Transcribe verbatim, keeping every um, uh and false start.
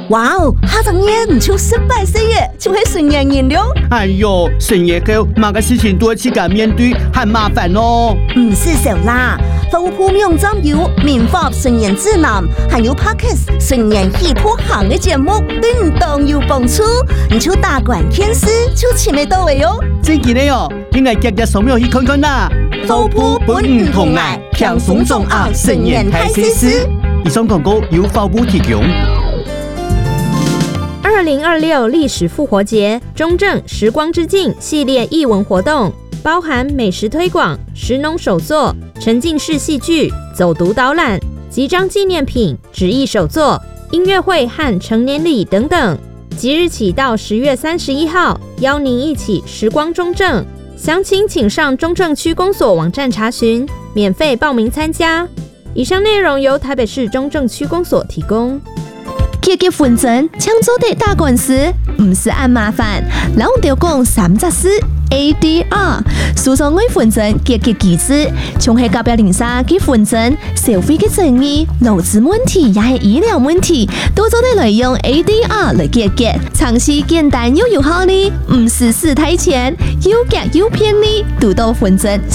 哇哦，哈张年就十八岁耶，就系成年人了。 哎呦，成年后某个事情都要自己面对，很麻烦哦。 唔是少啦，豐富網站有民法成年指南，還有 Podcast 成年喜歡行嘅節目，對唔當有幫助。你就打關鍵詞就前面到位哦。 真嘅呢哦，應該日日掃描去看看啦。 豐富本唔同愛，輕鬆中奧成年開始時。 以上廣告由法務提供。 二零二六歷史復活節中正時光之境系列藝文活動，包含美食推廣、食農手作、沉浸式戲劇、走讀導覽、集章紀念品、紙藝手作、音樂會和成年禮等等。即日起到十月三十一號，邀您一起時光中正。詳情請上中正區公所網站查詢，免費報名參加。以上內容由台北市中正區公所提供。 結結婚證，搶做的打官司，唔是按麻煩。咱就講三隻字 A D R， 訴訟嘅婚證結結機制，從係甲表零三結婚證，社會嘅爭議、勞資問題也係醫療問題，都做得來用 A D R 來結結，嘗試簡單又有效呢，唔是死太錢，又夾又便利，讀到婚證。